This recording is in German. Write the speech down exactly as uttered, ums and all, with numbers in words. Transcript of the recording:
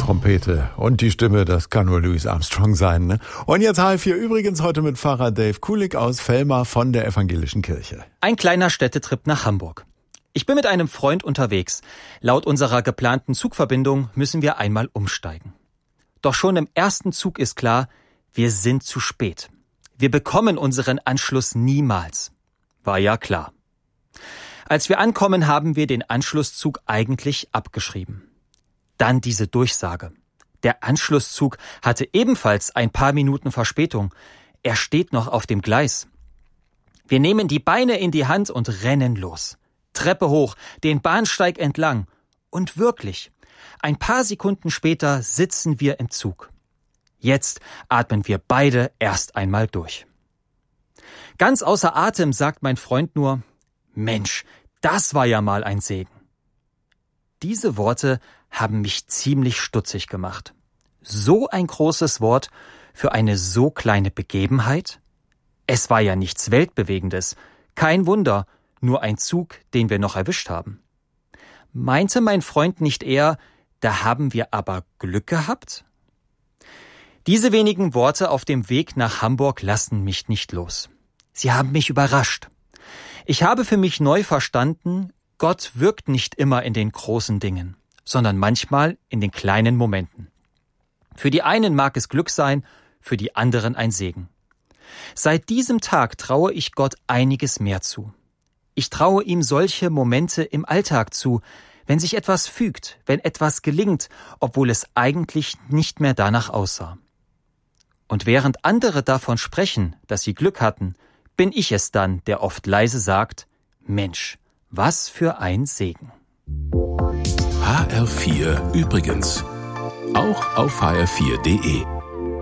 Trompete und die Stimme, das kann nur Louis Armstrong sein, ne? Und jetzt H F vier übrigens heute mit Pfarrer Dave Kulik aus Vellmar von der Evangelischen Kirche. Ein kleiner Städtetrip nach Hamburg. Ich bin mit einem Freund unterwegs. Laut unserer geplanten Zugverbindung müssen wir einmal umsteigen. Doch schon im ersten Zug ist klar, wir sind zu spät. Wir bekommen unseren Anschluss niemals. War ja klar. Als wir ankommen, haben wir den Anschlusszug eigentlich abgeschrieben. Dann diese Durchsage. Der Anschlusszug hatte ebenfalls ein paar Minuten Verspätung. Er steht noch auf dem Gleis. Wir nehmen die Beine in die Hand und rennen los. Treppe hoch, den Bahnsteig entlang. Und wirklich, ein paar Sekunden später sitzen wir im Zug. Jetzt atmen wir beide erst einmal durch. Ganz außer Atem sagt mein Freund nur, Mensch, das war ja mal ein Segen. Diese Worte haben mich ziemlich stutzig gemacht. So ein großes Wort für eine so kleine Begebenheit? Es war ja nichts Weltbewegendes. Kein Wunder, nur ein Zug, den wir noch erwischt haben. Meinte mein Freund nicht eher, da haben wir aber Glück gehabt? Diese wenigen Worte auf dem Weg nach Hamburg lassen mich nicht los. Sie haben mich überrascht. Ich habe für mich neu verstanden, Gott wirkt nicht immer in den großen Dingen, sondern manchmal in den kleinen Momenten. Für die einen mag es Glück sein, für die anderen ein Segen. Seit diesem Tag traue ich Gott einiges mehr zu. Ich traue ihm solche Momente im Alltag zu, wenn sich etwas fügt, wenn etwas gelingt, obwohl es eigentlich nicht mehr danach aussah. Und während andere davon sprechen, dass sie Glück hatten, bin ich es dann, der oft leise sagt, Mensch, was für ein Segen. H R vier übrigens. Auch auf h r vier punkt de.